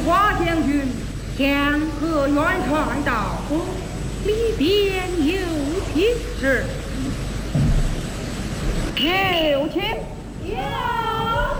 花将军将何远传道？ 里边有请。 是。有请。